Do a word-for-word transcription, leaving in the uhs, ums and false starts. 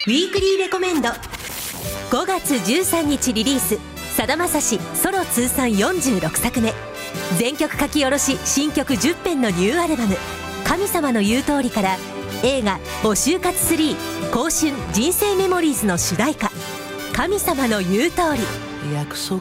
ウィークリーレコメンド。ごがつじゅうさんにちリリース、さだまさしソロ通算よんじゅうろくさくめ、全曲書き下ろし新曲じゅっぺんのニューアルバム「神様の言う通り」から映画「お就活スリー興春人生メモリーズ」の主題歌「神様の言う通り」。 約束